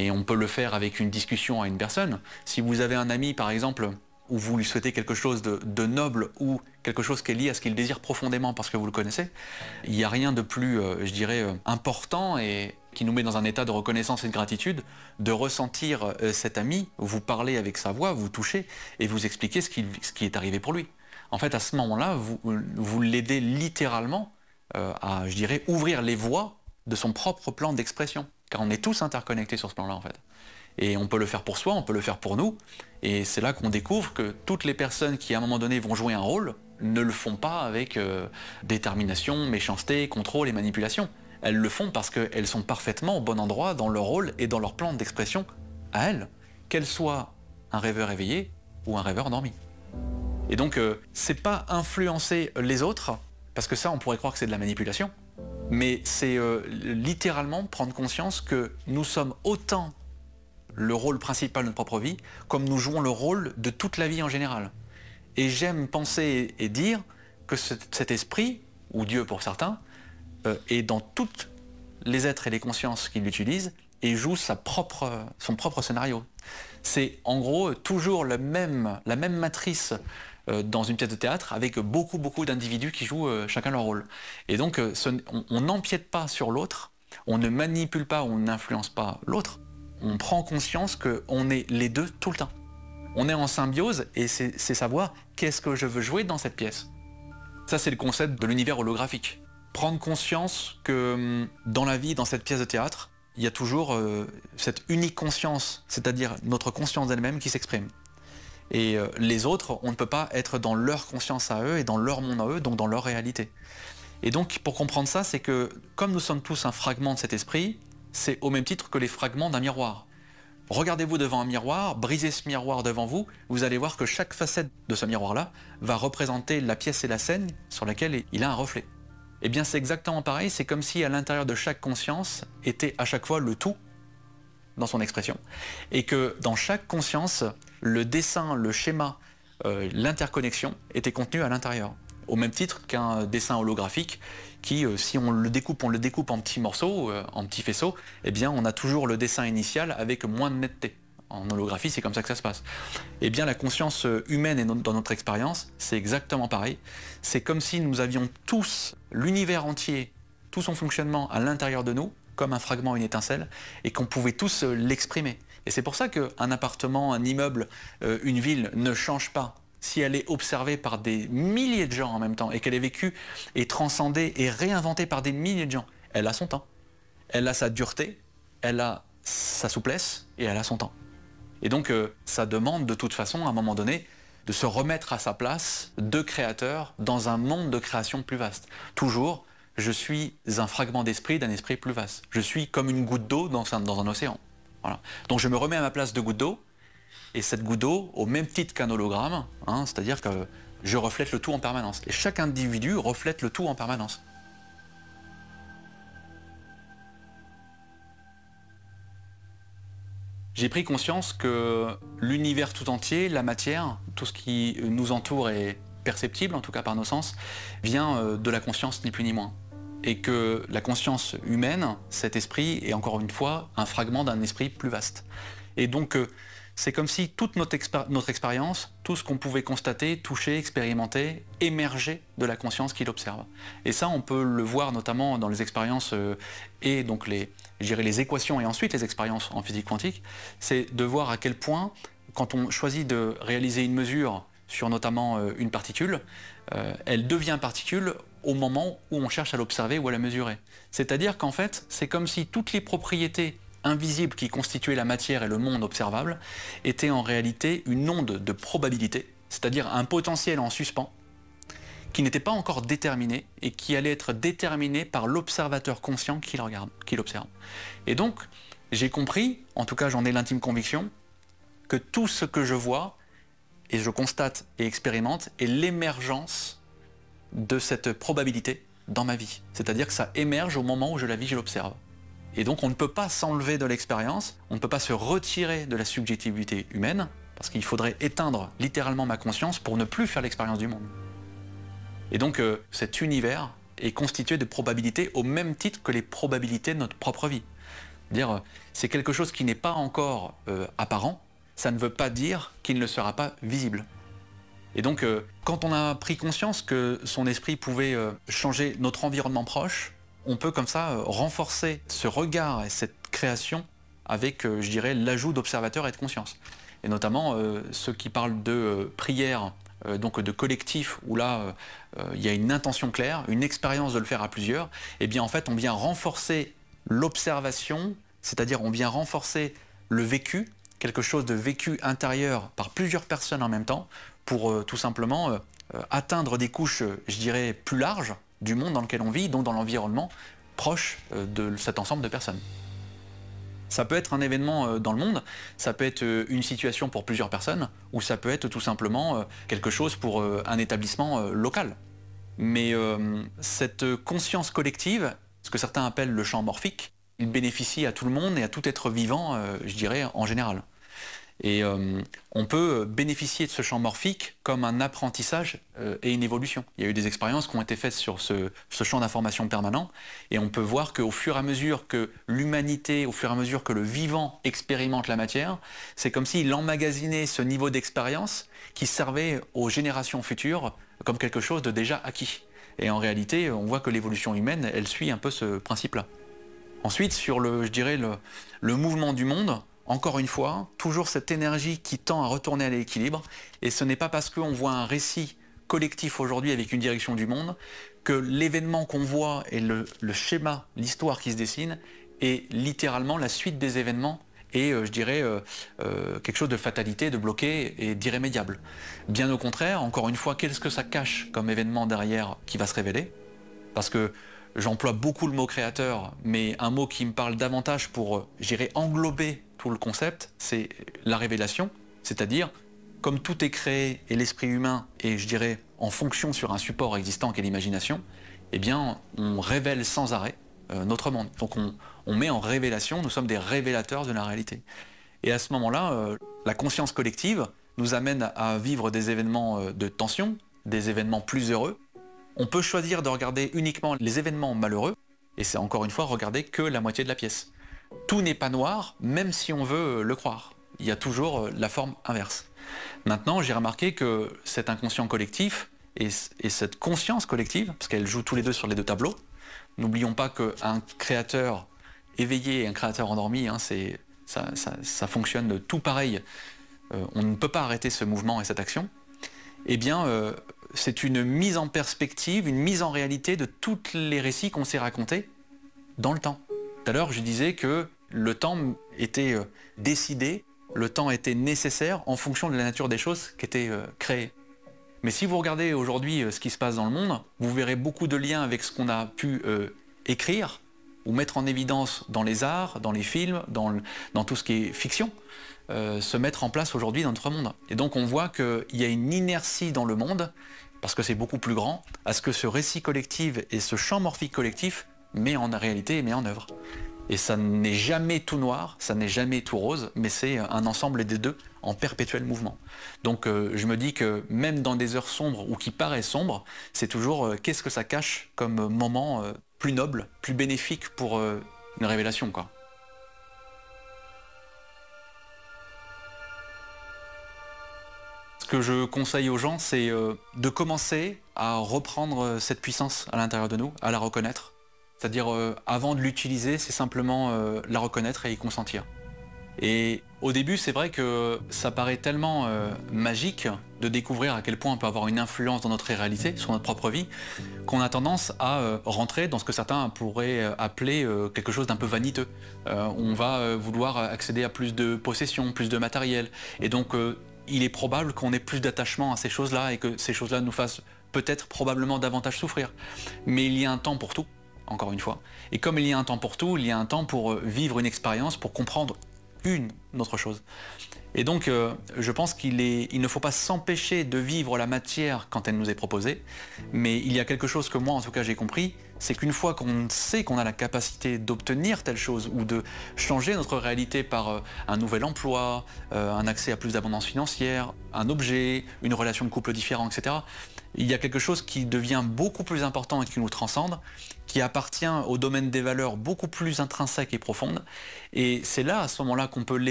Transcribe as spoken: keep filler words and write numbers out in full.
Et on peut le faire avec une discussion à une personne. Si vous avez un ami, par exemple, où vous lui souhaitez quelque chose de, de noble ou quelque chose qui est lié à ce qu'il désire profondément parce que vous le connaissez, il n'y a rien de plus, euh, je dirais, euh, important et qui nous met dans un état de reconnaissance et de gratitude, de ressentir euh, cet ami, vous parler avec sa voix, vous toucher et vous expliquer ce qui, ce qui est arrivé pour lui. En fait, à ce moment-là, vous, vous l'aidez littéralement euh, à, je dirais, ouvrir les voies de son propre plan d'expression. Car on est tous interconnectés sur ce plan-là, en fait. Et on peut le faire pour soi, on peut le faire pour nous. Et c'est là qu'on découvre que toutes les personnes qui, à un moment donné, vont jouer un rôle, ne le font pas avec euh, détermination, méchanceté, contrôle et manipulation. Elles le font parce qu'elles sont parfaitement au bon endroit dans leur rôle et dans leur plan d'expression à elles, qu'elles soient un rêveur éveillé ou un rêveur endormi. Et donc, euh, c'est pas influencer les autres, parce que ça, on pourrait croire que c'est de la manipulation, mais c'est euh, littéralement prendre conscience que nous sommes autant le rôle principal de notre propre vie, comme nous jouons le rôle de toute la vie en général. Et j'aime penser et dire que cet esprit, ou Dieu pour certains, euh, est dans tous les êtres et les consciences qui l'utilisent et joue sa propre, son propre scénario. C'est en gros toujours le même, la même matrice euh, dans une pièce de théâtre avec beaucoup, beaucoup d'individus qui jouent euh, chacun leur rôle. Et donc euh, ce, on n'empiète pas sur l'autre, on ne manipule pas, on n'influence pas l'autre. On prend conscience qu'on est les deux tout le temps. On est en symbiose et c'est savoir qu'est-ce que je veux jouer dans cette pièce. Ça, c'est le concept de l'univers holographique. Prendre conscience que dans la vie, dans cette pièce de théâtre, il y a toujours euh, cette unique conscience, c'est-à-dire notre conscience d'elle-même qui s'exprime. Et euh, les autres, on ne peut pas être dans leur conscience à eux et dans leur monde à eux, donc dans leur réalité. Et donc, pour comprendre ça, c'est que comme nous sommes tous un fragment de cet esprit, c'est au même titre que les fragments d'un miroir. Regardez-vous devant un miroir, brisez ce miroir devant vous, vous allez voir que chaque facette de ce miroir-là va représenter la pièce et la scène sur laquelle il a un reflet. Eh bien c'est exactement pareil, c'est comme si à l'intérieur de chaque conscience était à chaque fois le tout dans son expression. Et que dans chaque conscience, le dessin, le schéma, euh, l'interconnexion était contenu à l'intérieur. Au même titre qu'un dessin holographique qui, euh, si on le découpe, on le découpe en petits morceaux, euh, en petits faisceaux, eh bien on a toujours le dessin initial avec moins de netteté. En holographie, c'est comme ça que ça se passe. Eh bien la conscience humaine et no dans notre expérience, c'est exactement pareil. C'est comme si nous avions tous l'univers entier, tout son fonctionnement à l'intérieur de nous, comme un fragment, une étincelle, et qu'on pouvait tous euh, l'exprimer. Et c'est pour ça qu'un appartement, un immeuble, euh, une ville ne change pas si elle est observée par des milliers de gens en même temps et qu'elle est vécue et transcendée et réinventée par des milliers de gens. Elle a son temps. Elle a sa dureté, elle a sa souplesse et elle a son temps. Et donc euh, ça demande de toute façon à un moment donné de se remettre à sa place de créateur dans un monde de création plus vaste. Toujours, je suis un fragment d'esprit d'un esprit plus vaste. Je suis comme une goutte d'eau dans un, dans un océan. Voilà. Donc je me remets à ma place de goutte d'eau. Et cette goutte d'eau, au même titre qu'un hologramme, hein, c'est-à-dire que je reflète le tout en permanence. Et chaque individu reflète le tout en permanence. J'ai pris conscience que l'univers tout entier, la matière, tout ce qui nous entoure est perceptible, en tout cas par nos sens, vient de la conscience ni plus ni moins. Et que la conscience humaine, cet esprit, est encore une fois un fragment d'un esprit plus vaste. Et donc, c'est comme si toute notre, expé notre expérience, tout ce qu'on pouvait constater, toucher, expérimenter, émergeait de la conscience qui l'observe. Et ça, on peut le voir notamment dans les expériences euh, et donc les, je dirais les équations et ensuite les expériences en physique quantique, c'est de voir à quel point, quand on choisit de réaliser une mesure sur notamment euh, une particule, euh, elle devient particule au moment où on cherche à l'observer ou à la mesurer. C'est-à-dire qu'en fait, c'est comme si toutes les propriétés invisible qui constituait la matière et le monde observable était en réalité une onde de probabilité, c'est-à-dire un potentiel en suspens qui n'était pas encore déterminé et qui allait être déterminé par l'observateur conscient qui le regarde, qui l'observe. Et donc, j'ai compris, en tout cas j'en ai l'intime conviction, que tout ce que je vois et je constate et expérimente est l'émergence de cette probabilité dans ma vie. C'est-à-dire que ça émerge au moment où je la vis, je l'observe. Et donc on ne peut pas s'enlever de l'expérience, on ne peut pas se retirer de la subjectivité humaine, parce qu'il faudrait éteindre littéralement ma conscience pour ne plus faire l'expérience du monde. Et donc euh, cet univers est constitué de probabilités au même titre que les probabilités de notre propre vie. Dire, c'est quelque chose qui n'est pas encore euh, apparent, ça ne veut pas dire qu'il ne sera pas visible. Et donc, euh, quand on a pris conscience que son esprit pouvait euh, changer notre environnement proche, on peut comme ça euh, renforcer ce regard et cette création avec, euh, je dirais, l'ajout d'observateurs et de conscience. Et notamment, euh, ceux qui parlent de euh, prière, euh, donc de collectif, où là, euh, euh, il y a une intention claire, une expérience de le faire à plusieurs, et bien en fait, on vient renforcer l'observation, c'est-à-dire on vient renforcer le vécu, quelque chose de vécu intérieur par plusieurs personnes en même temps, pour euh, tout simplement euh, euh, atteindre des couches, euh, je dirais, plus larges du monde dans lequel on vit, donc dans l'environnement proche euh, de cet ensemble de personnes. Ça peut être un événement euh, dans le monde, ça peut être euh, une situation pour plusieurs personnes, ou ça peut être tout simplement euh, quelque chose pour euh, un établissement euh, local. Mais euh, cette conscience collective, ce que certains appellent le champ morphique, il bénéficie à tout le monde et à tout être vivant, euh, je dirais, en général. Et euh, on peut bénéficier de ce champ morphique comme un apprentissage euh, et une évolution. Il y a eu des expériences qui ont été faites sur ce, ce champ d'information permanent, et on peut voir qu'au fur et à mesure que l'humanité, au fur et à mesure que le vivant expérimente la matière, c'est comme s'il emmagasinait ce niveau d'expérience qui servait aux générations futures comme quelque chose de déjà acquis. Et en réalité, on voit que l'évolution humaine, elle suit un peu ce principe-là. Ensuite, sur le, je dirais, le, le mouvement du monde, encore une fois, toujours cette énergie qui tend à retourner à l'équilibre, et ce n'est pas parce qu'on voit un récit collectif aujourd'hui avec une direction du monde que l'événement qu'on voit et le, le schéma, l'histoire qui se dessine est littéralement la suite des événements et euh, je dirais euh, euh, quelque chose de fatalité, de bloqué et d'irrémédiable. Bien au contraire, encore une fois, qu'est-ce que ça cache comme événement derrière qui va se révéler? Parce que j'emploie beaucoup le mot créateur, mais un mot qui me parle davantage pour, je dirais, englober tout le concept, c'est la révélation, c'est-à-dire, comme tout est créé et l'esprit humain est, je dirais, en fonction sur un support existant qu'est l'imagination, eh bien, on révèle sans arrêt euh, notre monde. Donc on, on met en révélation, nous sommes des révélateurs de la réalité. Et à ce moment-là, euh, la conscience collective nous amène à vivre des événements euh, de tension, des événements plus heureux. On peut choisir de regarder uniquement les événements malheureux, et c'est encore une fois regarder que la moitié de la pièce. Tout n'est pas noir, même si on veut le croire. Il y a toujours la forme inverse. Maintenant, j'ai remarqué que cet inconscient collectif et, et cette conscience collective, parce qu'elles jouent tous les deux sur les deux tableaux, n'oublions pas qu'un créateur éveillé et un créateur endormi, hein, c'est, ça, ça, ça fonctionne tout pareil. Euh, on ne peut pas arrêter ce mouvement et cette action. Eh bien, euh, c'est une mise en perspective, une mise en réalité de tous les récits qu'on s'est racontés dans le temps. Tout à l'heure, je disais que le temps était euh, décidé, le temps était nécessaire en fonction de la nature des choses qui étaient euh, créées. Mais si vous regardez aujourd'hui euh, ce qui se passe dans le monde, vous verrez beaucoup de liens avec ce qu'on a pu euh, écrire ou mettre en évidence dans les arts, dans les films, dans, le, dans tout ce qui est fiction, euh, se mettre en place aujourd'hui dans notre monde. Et donc on voit qu'il y a une inertie dans le monde, parce que c'est beaucoup plus grand, à ce que ce récit collectif et ce champ morphique collectif met en réalité et met en œuvre. Et ça n'est jamais tout noir, ça n'est jamais tout rose, mais c'est un ensemble des deux en perpétuel mouvement. Donc euh, je me dis que même dans des heures sombres ou qui paraissent sombres, c'est toujours euh, qu'est-ce que ça cache comme moment euh, plus noble, plus bénéfique pour euh, une révélation, quoi. Ce que je conseille aux gens, c'est euh, de commencer à reprendre cette puissance à l'intérieur de nous, à la reconnaître. C'est-à-dire, euh, avant de l'utiliser, c'est simplement euh, la reconnaître et y consentir. Et au début, c'est vrai que ça paraît tellement euh, magique de découvrir à quel point on peut avoir une influence dans notre réalité, sur notre propre vie, qu'on a tendance à euh, rentrer dans ce que certains pourraient appeler euh, quelque chose d'un peu vaniteux. Euh, on va euh, vouloir accéder à plus de possessions, plus de matériel. Et donc, euh, il est probable qu'on ait plus d'attachement à ces choses-là et que ces choses-là nous fassent peut-être probablement davantage souffrir. Mais il y a un temps pour tout. Encore une fois. Et comme il y a un temps pour tout, il y a un temps pour vivre une expérience, pour comprendre une autre chose. Et donc, euh, je pense qu'il est, il ne faut pas s'empêcher de vivre la matière quand elle nous est proposée, mais il y a quelque chose que moi, en tout cas, j'ai compris, c'est qu'une fois qu'on sait qu'on a la capacité d'obtenir telle chose ou de changer notre réalité par euh, un nouvel emploi, euh, un accès à plus d'abondance financière, un objet, une relation de couple différente, et cetera, il y a quelque chose qui devient beaucoup plus important et qui nous transcende, qui appartient au domaine des valeurs beaucoup plus intrinsèques et profondes. Et c'est là, à ce moment-là, qu'on peut